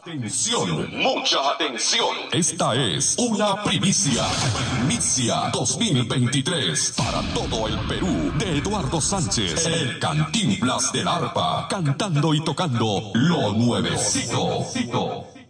Atención, mucha atención. Esta es una primicia. Primicia 2023 para todo el Perú de Eduardo Sánchez, el Cantinflas del arpa, cantando y tocando lo nuevecito.